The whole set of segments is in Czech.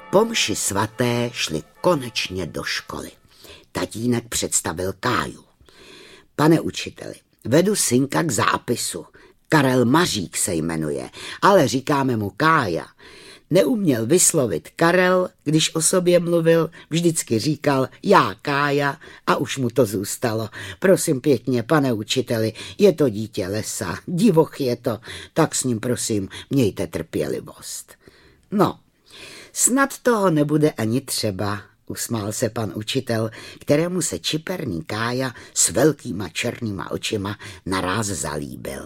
Po mši svaté šli konečně do školy. Tatínek představil Káju. Pane učiteli, vedu synka k zápisu. Karel Mařík se jmenuje, ale říkáme mu Kája. Neuměl vyslovit Karel, když o sobě mluvil, vždycky říkal já Kája a už mu to zůstalo. Prosím pěkně, pane učiteli, je to dítě lesa, divoch je to, tak s ním prosím mějte trpělivost. No, snad toho nebude ani třeba, usmál se pan učitel, kterému se čiperný Kája s velkýma černýma očima naráz zalíbil.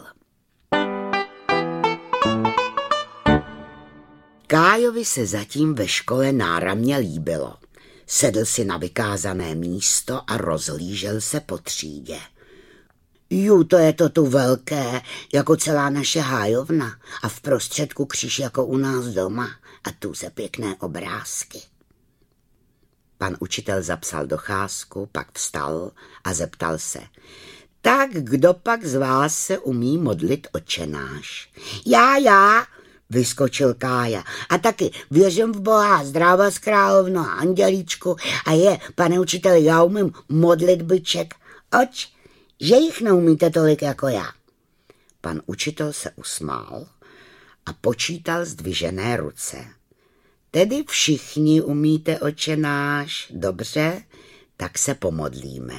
Kájovi se zatím ve škole náramně líbilo. Sedl si na vykázané místo a rozhlížel se po třídě. To je to tu velké, jako celá naše hájovna a v prostředku kříž jako u nás doma a tu se pěkné obrázky. Pan učitel zapsal docházku, pak vstal a zeptal se. Tak kdo pak z vás se umí modlit Otčenáš? Já, vyskočil Kája. A taky věřím v Boha, zdráva z královno a andělíčku a pane učiteli, já umím modlit byček. Oč, že jich neumíte tolik jako já. Pan učitel se usmál a počítal zdvižené ruce. Tedy všichni umíte Otčenáš, dobře, tak se pomodlíme.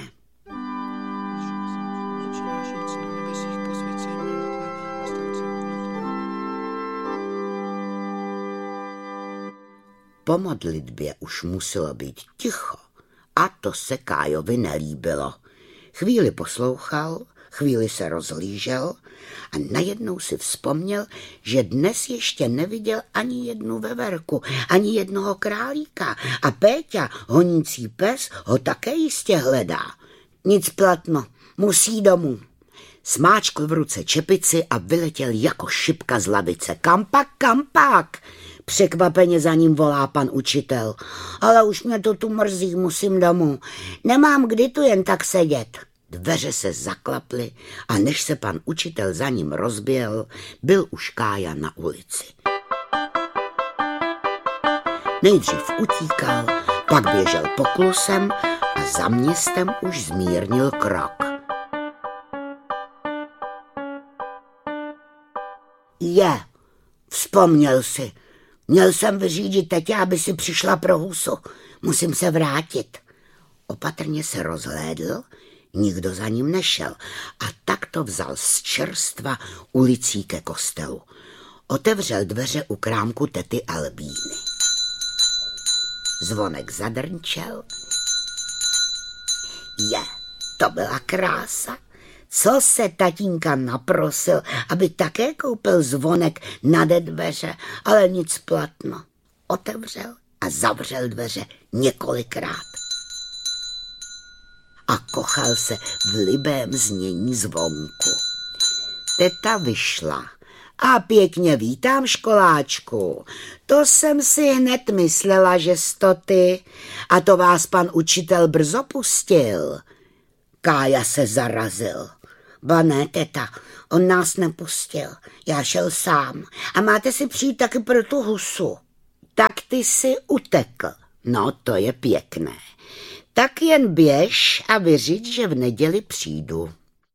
Po modlitbě už muselo být ticho a to se Kájovi nelíbilo. Chvíli poslouchal, chvíli se rozhlížel a najednou si vzpomněl, že dnes ještě neviděl ani jednu veverku, ani jednoho králíka a Péťa, honící pes, ho také jistě hledá. Nic platno, musí domů. Smáčkl v ruce čepici a vyletěl jako šipka z lavice. Kampak! Překvapeně za ním volá pan učitel. Ale už mě to tu mrzí, musím domů. Nemám kdy tu jen tak sedět. Dveře se zaklaply a než se pan učitel za ním rozběhl, byl už Kája na ulici. Nejdřív utíkal, pak běžel poklusem a za městem už zmírnil krok. Vzpomněl si. Měl jsem vyřídit tetě, aby si přišla pro husu. Musím se vrátit. Opatrně se rozhlédl, nikdo za ním nešel a tak to vzal z čerstva ulicí ke kostelu. Otevřel dveře u krámku tety Albíny. Zvonek zadrnčel. To byla krása. Co se tatínka naprosil, aby také koupil zvonek nade dveře, ale nic platno. Otevřel a zavřel dveře několikrát. A kochal se v libém znění zvonku. Teta vyšla. A pěkně vítám, školáčku. To jsem si hned myslela, že jsi ty. A to vás pan učitel brzo pustil. Kája se zarazil. Ba ne, teta, on nás nepustil. Já šel sám. A máte si přijít taky pro tu husu. Tak ty si utekl. No, to je pěkné. Tak jen běž a vyřiď, že v neděli přijdu.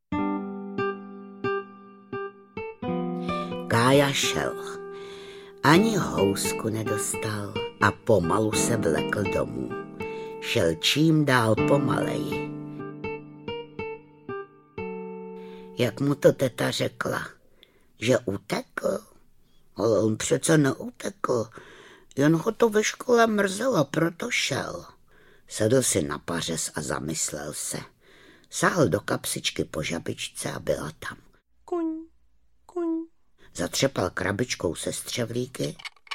Kája šel. Ani housku nedostal a pomalu se vlekl domů. Šel čím dál pomaleji. Jak mu to teta řekla, že utekl, ale on přece neutekl, jen ho to ve škole mrzelo, proto šel. Sedl si na pařez a zamyslel se. Sáhl do kapsičky po žabičce a byla tam. Kuň. Zatřepal krabičkou se střevlíky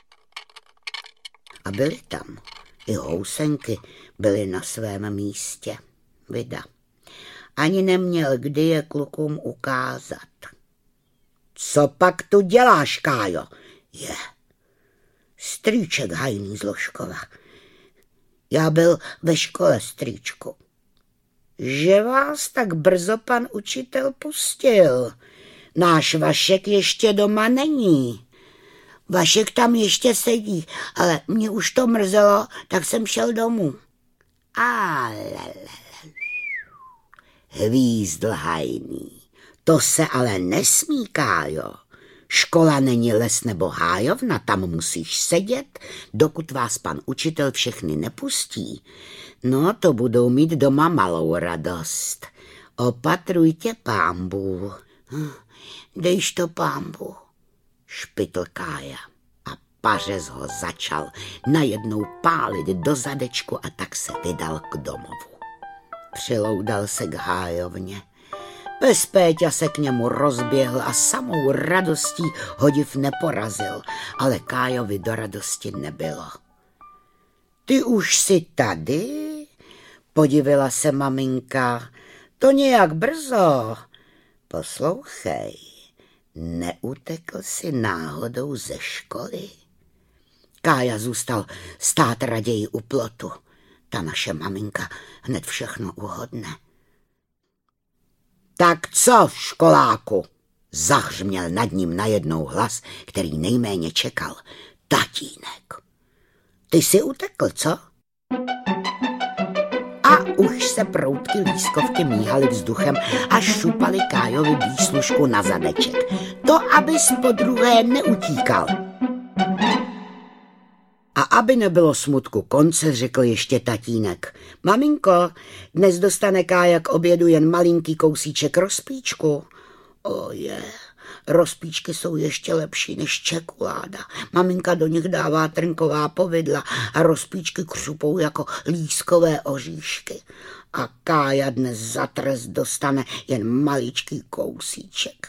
a byly tam. I housenky byly na svém místě. Vida. Ani neměl kdy je klukům ukázat. Co pak tu děláš, Kájo? Strýček Hajný z Ložkova. Já byl ve škole, strýčku. Že vás tak brzo pan učitel pustil? Náš Vašek ještě doma není. Vašek tam ještě sedí, ale mě už to mrzelo, tak jsem šel domů. Hvízdl hajný. To se ale nesmí, Kájo. Škola není les nebo hájovna, tam musíš sedět, dokud vás pan učitel všechny nepustí. No, to budou mít doma malou radost. Opatrujte, pánbů. Dejš to, pánbů, špitl Kája. A pařez ho začal najednou pálit do zadečku a tak se vydal k domovu. Přiloudal se k hájovně. Pes Péťa se k němu rozběhl a samou radostí ho div neporazil, ale Kájovi do radosti nebylo. Ty už jsi tady? Podivila se maminka. To nějak brzo. Poslouchej, neutekl jsi náhodou ze školy? Kája zůstal stát raději u plotu. Ta naše maminka hned všechno uhodne. Tak co, školáku? Zahřměl nad ním najednou hlas, který nejméně čekal. Tatínek. Ty jsi utekl, co? A už se proutky lískovky míhaly vzduchem a šupaly Kájovi výslužku na zadeček. To, abys podruhé neutíkal. A aby nebylo smutku konce, řekl ještě tatínek. Maminko, dnes dostane Kája k obědu jen malinký kousíček rozpíčku. Rozpíčky jsou ještě lepší než čekuláda. Maminka do nich dává trnková povidla a rozpíčky křupou jako lískové oříšky. A Kája dnes za trest dostane jen maličký kousíček.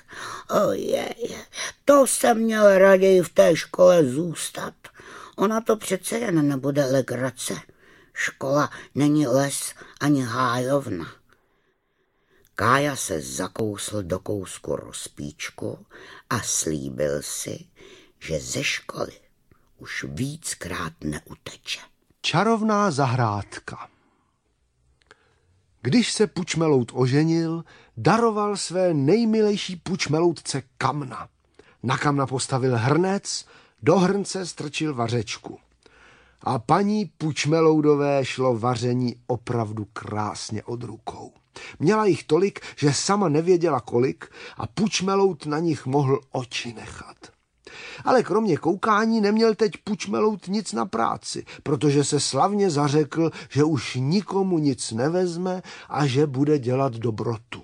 To jsem měl raději v té škole zůstat. Ona to přece jen nebude legrace. Škola není les ani hájovna. Kája se zakousl do kousku rozpíčku a slíbil si, že ze školy už víckrát neuteče. Čarovná zahrádka. Když se Pučmelout oženil, daroval své nejmilejší Pučmeloutce kamna. Na kamna postavil hrnec, do hrnce strčil vařečku. A paní Pučmeloudové šlo vaření opravdu krásně od rukou. Měla jich tolik, že sama nevěděla kolik a Pučmelout na nich mohl oči nechat. Ale kromě koukání neměl teď Pučmelout nic na práci, protože se slavně zařekl, že už nikomu nic nevezme a že bude dělat dobrotu.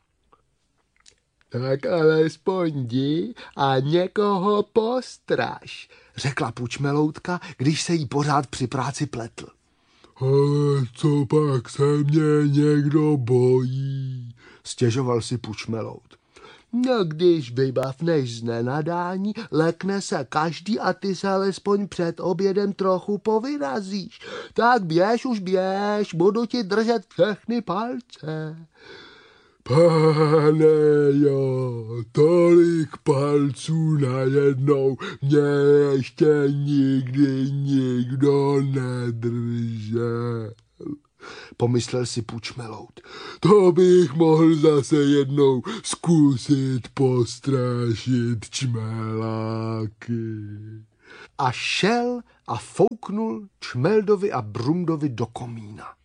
Tak alespoň jdi a někoho postraž, řekla Pučmeloutka, když se jí pořád při práci pletl. Ale co pak se mě někdo bojí, stěžoval si Pučmelout. No když vybavneš z nenadání, lekne se každý a ty se alespoň před obědem trochu povyrazíš. Tak běž už běž, budu ti držet všechny palce. Pane jo, tolik palců najednou mě ještě nikdy nikdo nedržel, pomyslel si Pučmelout. To bych mohl zase jednou zkusit postrašit čmeláky. A šel a fouknul Čmeldovi a Brumdovi do komína.